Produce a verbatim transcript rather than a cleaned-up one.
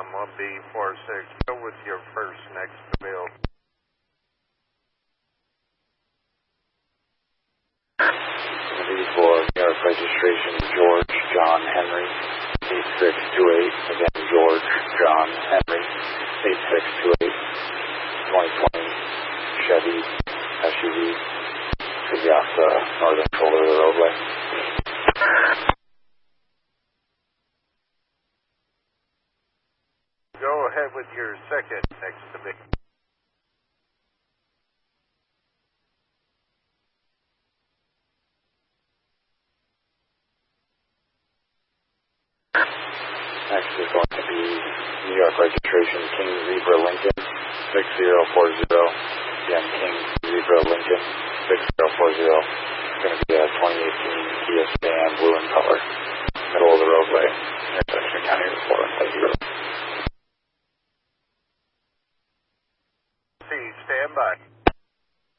com, one B four six. Go with your first next to Bill. V for New York registration, George John Henry, eight six two eight. Again, George John Henry, eight six two eight. twenty twenty Chevy S U V, to the off the northern shoulder of the roadway. Go ahead with your second next to me. Next is going to be New York registration, King Zebra Lincoln, six zero four zero. Again, King Zebra Lincoln, six zero four zero. It's going to be a twenty eighteen Kia Sedan, blue in color, middle of the roadway, intersection County Report on zero. See, stand by.